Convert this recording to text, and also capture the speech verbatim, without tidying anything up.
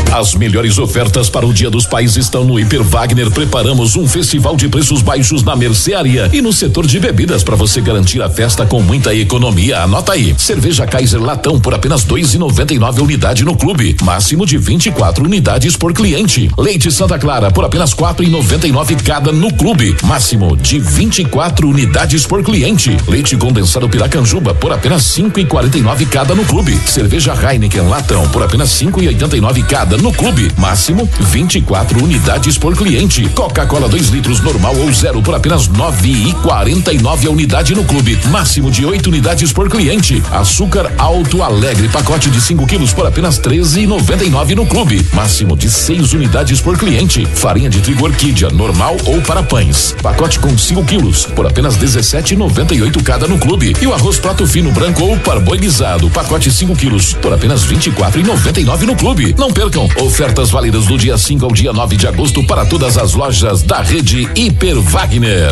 As melhores ofertas para o Dia dos Pais estão no Hiper Wagner. Preparamos um festival de preços baixos na mercearia e no setor de bebidas para você garantir a festa com muita economia. Anota aí: cerveja Kaiser latão por apenas dois e noventa e nove unidade no clube, máximo de vinte e quatro unidades por cliente. Leite Santa Clara por apenas quatro e noventa e nove cada no clube, máximo de vinte e quatro unidades por cliente. Leite condensado Piracanjuba por apenas cinco e quarenta e nove cada no clube. Cerveja Heineken latão por apenas cinco e oitenta e nove cada no clube, máximo vinte e quatro unidades por cliente. Coca-Cola dois litros normal ou zero por apenas nove e quarenta e nove a unidade no clube, máximo de oito unidades por cliente. Açúcar Alto Alegre pacote de cinco quilos por apenas treze e noventa e nove no clube, máximo de seis unidades por cliente. Farinha de trigo Orquídea normal ou para pães, pacote com cinco quilos por apenas dezessete e noventa e oito cada no clube. E o arroz prato fino branco ou parboilizado, pacote cinco quilos por apenas vinte e quatro e noventa e nove no clube. Não percam, ofertas válidas do dia cinco ao dia nove de agosto para todas as lojas da rede Hiper Wagner.